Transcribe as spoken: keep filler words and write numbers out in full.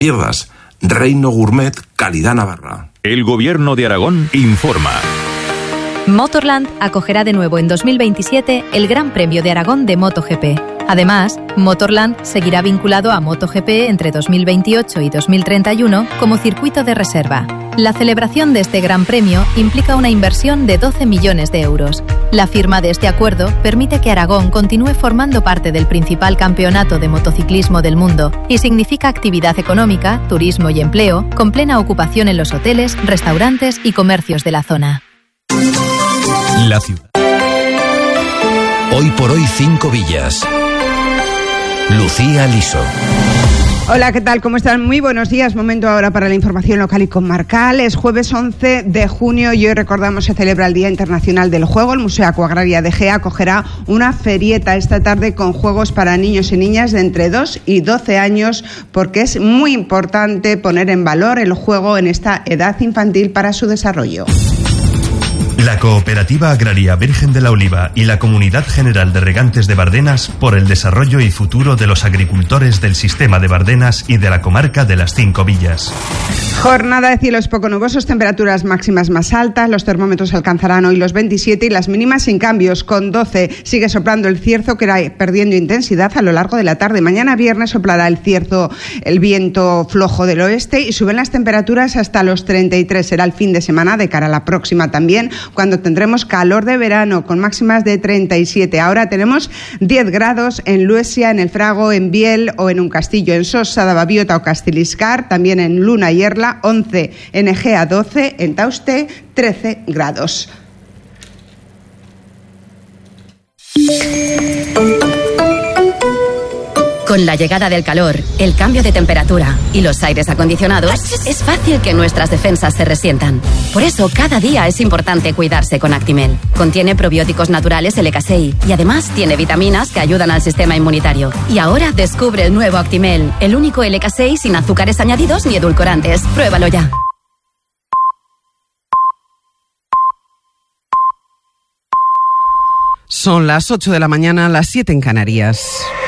pierdas. Reino Gourmet, calidad navarra. El Gobierno de Aragón informa. Motorland acogerá de nuevo en dos mil veintisiete el Gran Premio de Aragón de MotoGP. Además, Motorland seguirá vinculado a MotoGP entre dos mil veintiocho y dos mil treinta y uno como circuito de reserva. La celebración de este Gran Premio implica una inversión de doce millones de euros. La firma de este acuerdo permite que Aragón continúe formando parte del principal campeonato de motociclismo del mundo y significa actividad económica, turismo y empleo, con plena ocupación en los hoteles, restaurantes y comercios de la zona. La ciudad. Hoy por hoy, cinco villas. Lucía Liso. Hola, ¿qué tal? ¿Cómo están? Muy buenos días. Momento ahora para la información local y comarcal. Es jueves once de junio y hoy recordamos se celebra el Día Internacional del Juego. El Museo Acuagraria de Gea acogerá una ferieta esta tarde con juegos para niños y niñas de entre dos y doce años, porque es muy importante poner en valor el juego en esta edad infantil para su desarrollo. La Cooperativa Agraria Virgen de la Oliva y la Comunidad General de Regantes de Bardenas por el desarrollo y futuro de los agricultores del sistema de Bardenas y de la comarca de las Cinco Villas. Jornada de cielos poco nubosos, temperaturas máximas más altas, los termómetros alcanzarán hoy los veintisiete y las mínimas sin cambios, con doce. Sigue soplando el cierzo que irá perdiendo intensidad a lo largo de la tarde. Mañana viernes soplará el cierzo, el viento flojo del oeste y suben las temperaturas hasta los treinta y tres. Será el fin de semana de cara a la próxima también, cuando tendremos calor de verano con máximas de treinta y siete. Ahora tenemos diez grados en Luesia, en El Frago, en Biel o en un castillo en Sos, Sadababiota o Castiliscar, también en Luna y Erla, once en Egea, doce en Tauste, trece grados. Con la llegada del calor, el cambio de temperatura y los aires acondicionados, es fácil que nuestras defensas se resientan. Por eso, cada día es importante cuidarse con Actimel. Contiene probióticos naturales L K seis y además tiene vitaminas que ayudan al sistema inmunitario. Y ahora descubre el nuevo Actimel, el único L K seis sin azúcares añadidos ni edulcorantes. Pruébalo ya. Son las ocho de la mañana, las siete en Canarias.